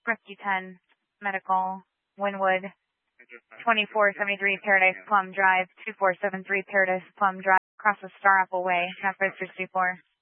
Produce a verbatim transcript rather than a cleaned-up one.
Rescue ten, Medical, Wynwood, twenty-four seventy-three Paradise Plum Drive, two four seven three Paradise Plum Drive, across the Star Apple Way, Southwest sixty-four.